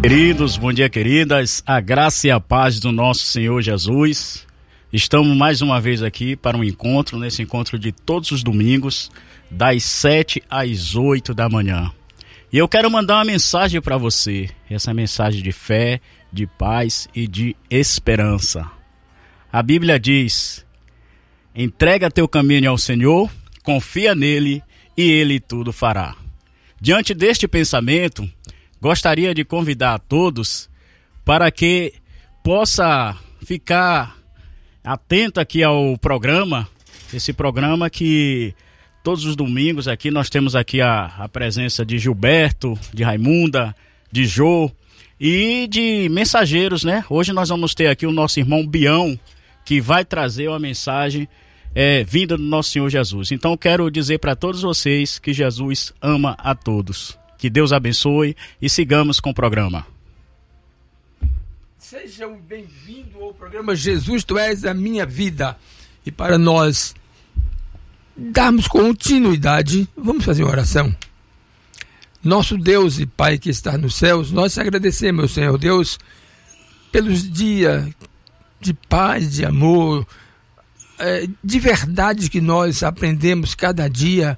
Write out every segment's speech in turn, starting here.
Queridos, bom dia, queridas, a graça e a paz do nosso Senhor Jesus. Estamos mais uma vez aqui para um encontro, nesse encontro de todos os domingos, das 7 às 8 da manhã. E eu quero mandar uma mensagem para você, essa mensagem de fé, de paz e de esperança. A Bíblia diz: entrega teu caminho ao Senhor, confia nele e ele tudo fará. Diante deste pensamento, gostaria de convidar a todos para que possa ficar atento aqui ao programa, esse programa que todos os domingos aqui nós temos aqui a presença de Gilberto, de Raimunda, de Jô e de mensageiros, né? Hoje nós vamos ter aqui o nosso irmão Bião, que vai trazer uma mensagem vinda do nosso Senhor Jesus. Então quero dizer para todos vocês que Jesus ama a todos. Que Deus abençoe e sigamos com o programa. Sejam bem-vindos ao programa Jesus, Tu És a Minha Vida. E para nós darmos continuidade, vamos fazer uma oração. Nosso Deus e Pai que está nos céus, nós te agradecemos, meu Senhor Deus, pelos dias de paz, de amor, de verdade que nós aprendemos cada dia,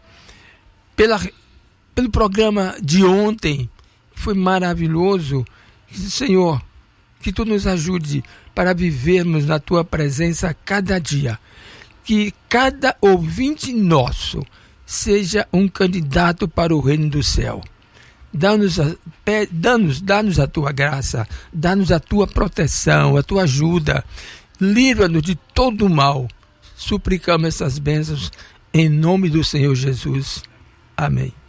pelo programa de ontem, foi maravilhoso. Senhor, que Tu nos ajude para vivermos na Tua presença cada dia. Que cada ouvinte nosso seja um candidato para o reino do céu. Dá-nos a Tua graça, dá-nos a Tua proteção, a Tua ajuda. Livra-nos de todo o mal. Suplicamos essas bênçãos em nome do Senhor Jesus. Amém.